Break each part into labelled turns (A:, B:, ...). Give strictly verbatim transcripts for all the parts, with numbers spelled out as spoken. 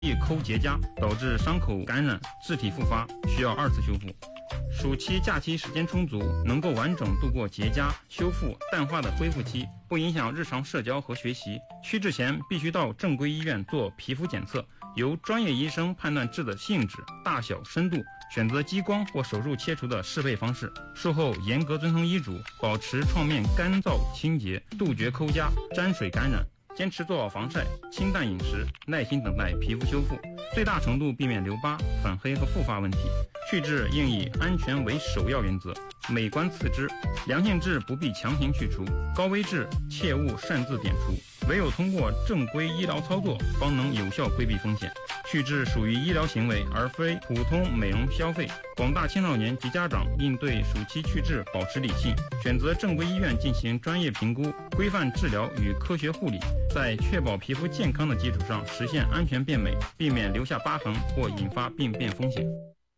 A: 易抠结痂，导致伤口感染、肢体复发，需要二次修复。暑期假期时间充足，能够完整度过结痂、修复、淡化的恢复期，不影响日常社交和学习。去痣前必须到正规医院做皮肤检测，由专业医生判断痣的性质、大小、深度，选择激光或手术切除的适配方式。术后严格遵从医嘱，保持创面干燥清洁，杜绝抠痂、沾水感染。坚持做好防晒、清淡饮食，耐心等待皮肤修复，最大程度避免留疤、反黑和复发问题。去痣应以安全为首要原则，美观次之。良性痣不必强行去除，高危痣切勿擅自点除，唯有通过正规医疗操作，方能有效规避风险。去痣属于医疗行为，而非普通美容消费。广大青少年及家长应对暑期去痣保持理性，选择正规医院进行专业评估、规范治疗与科学护理，在确保皮肤健康的基础上实现安全变美，避免留下疤痕或引发病变风险。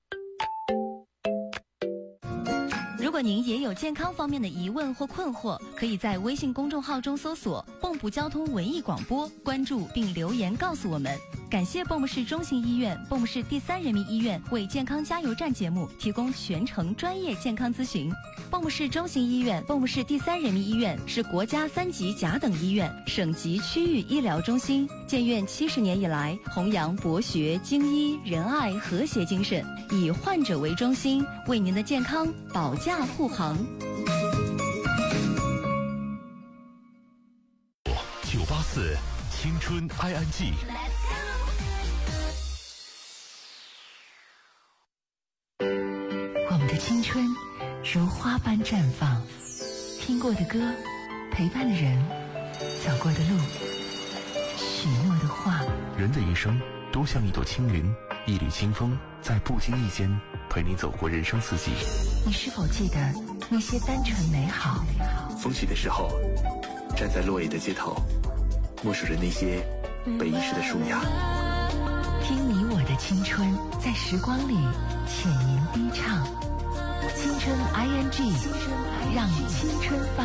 B: 如果您也有健康方面的疑问或困惑，可以在微信公众号中搜索蚌埠交通文艺广播，关注并留言告诉我们。感谢蚌埠市中心医院、蚌埠市第三人民医院为健康加油站节目提供全程专业健康咨询。蚌埠市中心医院、蚌埠市第三人民医院是国家三级甲等医院、省级区域医疗中心，建院七十年以来，弘扬博学、精医、仁爱、和谐精神，以患者为中心，为您的健康保驾护航。
C: 九八四青春 I N G。
D: 我们的青春如花般绽放，听过的歌，陪伴的人，走过的路，许诺的话。
C: 人的一生都像一朵青云，一缕清风，在不经意间陪你走过人生四季。
D: 你是否记得那些单纯美好？
E: 风起的时候，站在落叶的街头，默数着那些被遗失的树芽。
D: 听你我的青春，在时光里浅吟低唱。青春 I N G， 让青春发